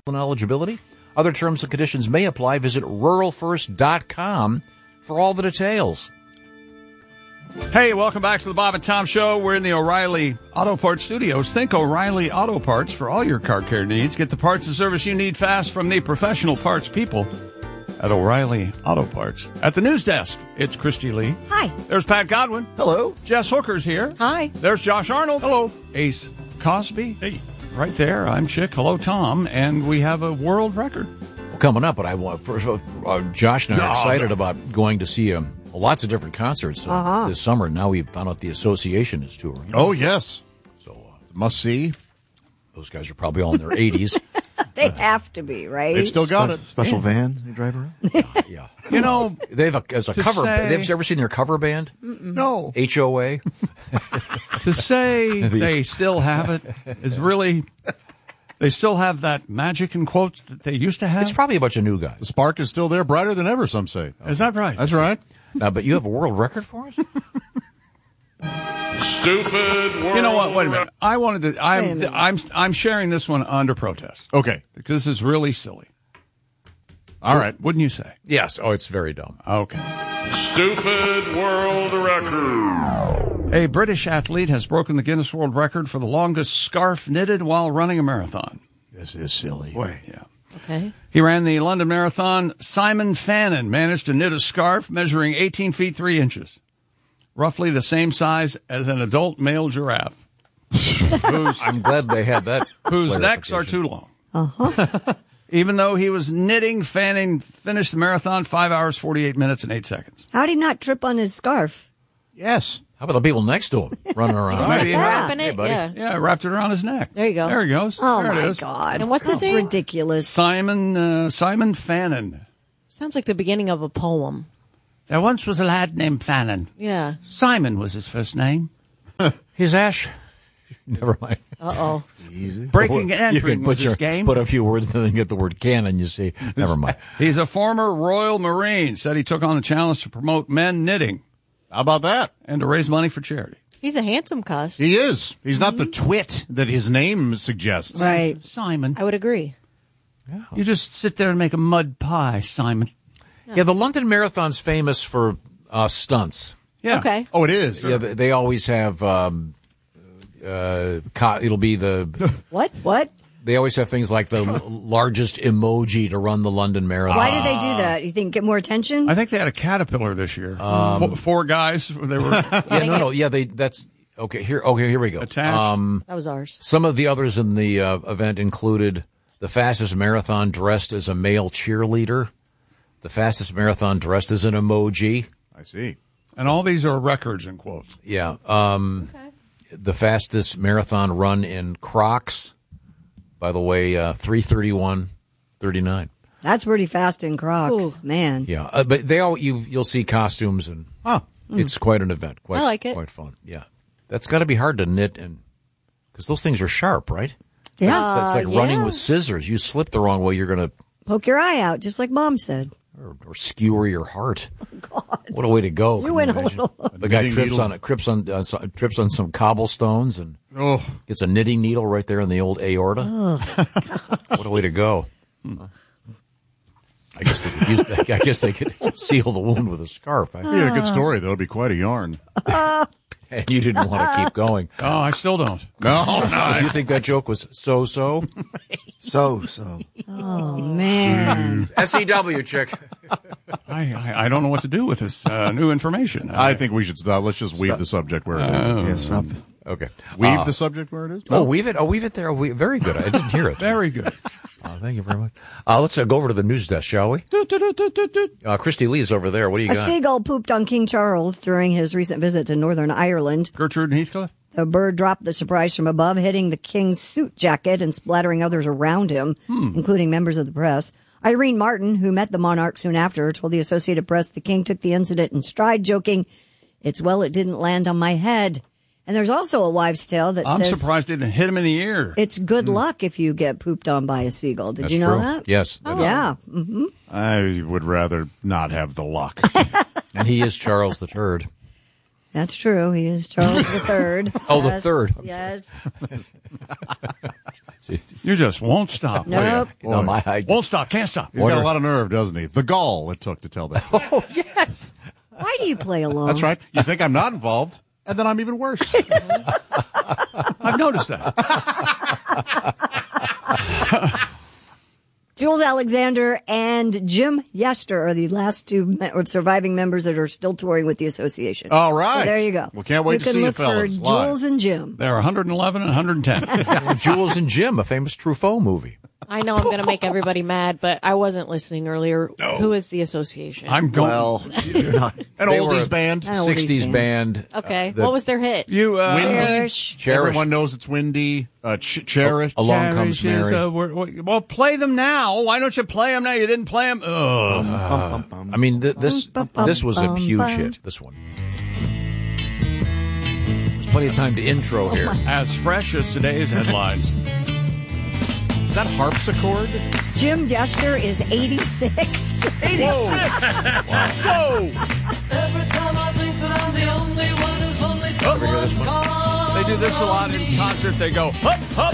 and eligibility. Other terms and conditions may apply. Visit ruralfirst.com for all the details. Hey, welcome back to the Bob and Tom Show. We're in the O'Reilly Auto Parts Studios. Think O'Reilly Auto Parts for all your car care needs. Get the parts and service you need fast from the professional parts people at O'Reilly Auto Parts. At the news desk, it's Christy Lee. Hi. There's Pat Godwin. Hello. Jess Hooker's here. Hi. There's Josh Arnold. Hello. Ace Cosby. Hey. Right there. I'm Chick. Hello, Tom. And we have a world record. Well, coming up, but I want first of all, Josh and I are excited about going to see lots of different concerts this summer. Now we've found out the association is touring. Oh, yes. So Must see. those guys are probably all in their 80s. They have to be, right? They've still got it. Special van they drive around? Yeah. You know, They have as a To cover. say- Have you ever seen their cover band? No. HOA. to say they still have it is really, they still have that magic in quotes that they used to have. It's probably a bunch of new guys. The spark is still there, brighter than ever, some say. Is that right? That's right. But you have a world record for us? Stupid world. You know what? Wait a minute. I wanted to. Wait a minute. I'm sharing this one under protest Okay. because this is really silly. All right. Wouldn't you say? Yes. Oh, it's very dumb. Okay. Stupid world record. A British athlete has broken the Guinness World Record for the longest scarf knitted while running a marathon. This is silly. Boy, yeah. Okay. He ran the London Marathon. Simon Fannin managed to knit a scarf measuring 18 feet 3 inches, roughly the same size as an adult male giraffe, I'm glad they had that. whose necks are too long. Even though he was knitting, Fannin finished the marathon 5 hours, 48 minutes, and 8 seconds. How'd he not trip on his scarf? Yes. How about the people next to him running around? Maybe he had- Wrapping it, buddy. yeah. yeah, wrapped it around his neck. There you go. There he goes. Oh, there it my is. God. And what's his That's name? ridiculous. Simon Fannin. Sounds like the beginning of a poem. There once was a lad named Fannin. Yeah. Simon was his first name. His Ash. Never mind. Uh-oh. Easy. Breaking and You entering can was his game. put a few words and then get the word cannon, you see. Never mind. He's a former Royal Marine. Said he took on the challenge to promote men knitting How about that? and to raise money for charity. He's a handsome cuss. He is. He's not the twit that his name suggests. Right. Simon, I would agree. you just sit there and make a mud pie, Simon. Yeah, the London Marathon's famous for stunts. Yeah. Okay. Oh, it is. Yeah, they always have. It'll be the. What? They always have things like the largest emoji to run the London Marathon. Why do they do that? You think get more attention? I think they had a caterpillar this year. Four guys. They were Yeah, no. Yeah, that's okay. Here we go. attached. That was ours. Some of the others in the event included the fastest marathon dressed as a male cheerleader, the fastest marathon dressed as an emoji. I see. And all these are records in quotes. Yeah. The fastest marathon run in Crocs. By the way, 3:31:39. That's pretty fast in Crocs, Ooh. man. Yeah, but you'll see costumes and it's quite an event. Quite, I like it. Quite fun. Yeah, that's got to be hard to knit and because those things are sharp, right? Yeah. It's like running yeah. with scissors. You slip the wrong way, you're gonna Poke your eye out, just like Mom said. or skewer your heart. Oh, God, what a way to go! You Can went a imagine? little. The guy Knitting trips on some cobblestones and Oh, gets a knitting needle right there in the old aorta. What a way to go! I guess they could seal the wound with a scarf. he had a good story, though. It'd be quite a yarn. And you didn't want to keep going. Oh, I still don't. No, You think that joke was so-so? So. Oh, man. SEW, chick. I don't know what to do with this new information. I think we should stop. Let's just weave the subject where it is. Yeah, stop. Okay. Weave the subject where it is? Weave it. Weave it there. Very good. I didn't hear it. Very good. Thank you very much. Let's go over to the news desk, shall we? Christy Lee's over there. What do you A got? seagull pooped on King Charles during his recent visit to Northern Ireland. Gertrude and Heathcliff? The bird dropped the surprise from above, hitting the king's suit jacket and splattering others around him, including members of the press. Irene Martin, who met the monarch soon after, told the Associated Press the king took the incident in stride, joking, it didn't land on my head. And there's also a wives' tale that I'm says surprised it didn't hit him in the ear. it's good luck if you get pooped on by a seagull. Did That's you know true. that? Yes. Yeah. I would rather not have the luck. And he is Charles III. That's true. He is Charles III. Oh, the Yes, third. Yes. You just won't stop. Nope. No, Won't stop. Can't stop. He's got a lot of nerve, doesn't he? The gall it took to tell that. Oh, yes. Why do you play along? That's right. You think I'm not involved, and then I'm even worse. I've noticed that. Jules Alexander and Jim Yester are the last two surviving members that are still touring with the association. All right. So there you go. Well, can't wait to see you fellas for live. Jules and Jim. They're 111 and 110. Jules and Jim, a famous Truffaut movie. I know I'm going to make everybody mad, but I wasn't listening earlier. No. Who is the association? I'm going. Well, you're not. An They were oldies a- band. An oldies 60s band. okay. the- What was their hit? You, Windy. Cherish. Cherish. Everyone knows it's windy. Cherish. Along Comes Cherish is Mary. a word- well, play them now. Why don't you play them now? You didn't play them. Ugh. I mean, this was a huge hit, this one. There's plenty of time to intro here. As fresh as today's headlines. Is that harpsichord? Jim Yester is 86. 86. Whoa! Every time I think that I'm the only one who's lonely, someone this one? calls They do this a lot in concert. They go, hup, hup.